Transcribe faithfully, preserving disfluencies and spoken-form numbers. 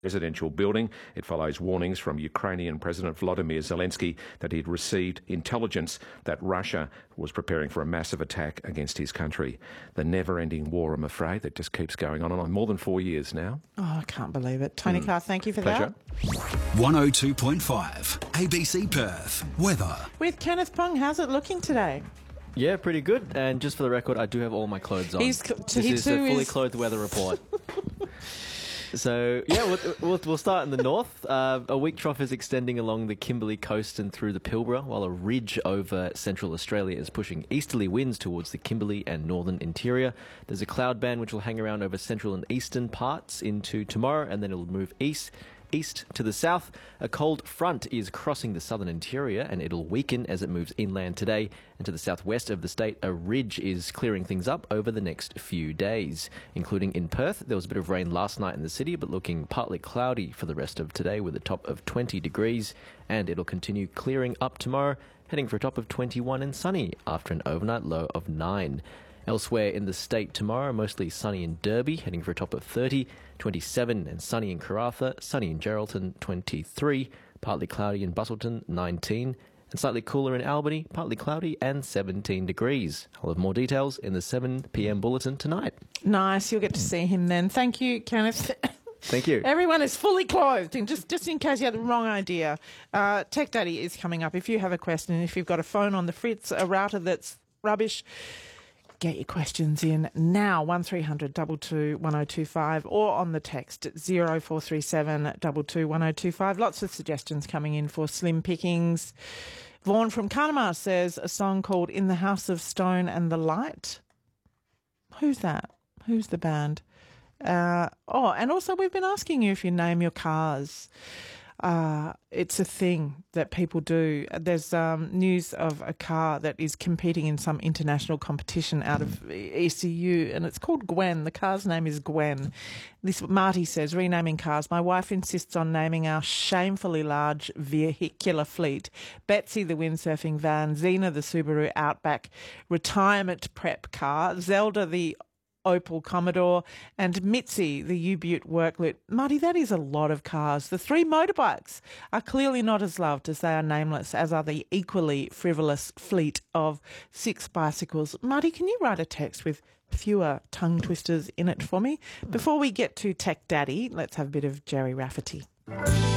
presidential building. It follows warnings from Ukrainian President Volodymyr Zelensky that he'd received intelligence that Russia was preparing for a massive attack against his country. The never-ending war, I'm afraid, that just keeps going on and on. More than four years now. Oh, I can't believe it. Tony mm. Carr, thank you for Pleasure. that. one oh two point five, A B C Perth. Weather. With Kenneth Pong, how's it looking today? Yeah, pretty good. And just for the record, I do have all my clothes on. He's, this he is a fully is... clothed weather report. So, yeah, we'll, we'll, we'll start in the north. Uh, a weak trough is extending along the Kimberley coast and through the Pilbara, while a ridge over central Australia is pushing easterly winds towards the Kimberley and northern interior. There's a cloud band which will hang around over central and eastern parts into tomorrow, and then it'll move east. East to the south, a cold front is crossing the southern interior and it'll weaken as it moves inland today. And to the southwest of the state, a ridge is clearing things up over the next few days, including in Perth. There was a bit of rain last night in the city, but looking partly cloudy for the rest of today with a top of twenty degrees. And it'll continue clearing up tomorrow, heading for a top of twenty-one and sunny after an overnight low of nine. Elsewhere in the state tomorrow, mostly sunny in Derby, heading for a top of thirty, twenty-seven and sunny in Karratha, sunny in Geraldton, twenty-three, partly cloudy in Busselton, nineteen, and slightly cooler in Albany, partly cloudy and seventeen degrees. I'll have more details in the seven p m bulletin tonight. Nice, you'll get to see him then. Thank you, Kenneth. Thank you. Everyone is fully clothed, and just, just in case you had the wrong idea, uh, Tech Daddy is coming up. If you have a question, if you've got a phone on the fritz, a router that's rubbish, get your questions in now, one three hundred two two one oh two five, or on the text zero four three seven two two one oh two five. Lots of suggestions coming in for slim pickings. Vaughan from Carnamah says a song called In the House of Stone and the Light. Who's that? Who's the band? Uh, oh, and also we've been asking you if you name your cars. Uh, it's a thing that people do. There's um, news of a car that is competing in some international competition out of E C U, and it's called Gwen. The car's name is Gwen. This Marty says, renaming cars. My wife insists on naming our shamefully large vehicular fleet Betsy the windsurfing van, Xena the Subaru Outback retirement prep car, Zelda the Opel Commodore, and Mitzi, the U-Butte Worklet. Marty, that is a lot of cars. The three motorbikes are clearly not as loved as they are nameless, as are the equally frivolous fleet of six bicycles. Marty, can you write a text with fewer tongue twisters in it for me? Before we get to Tech Daddy, let's have a bit of Jerry Rafferty.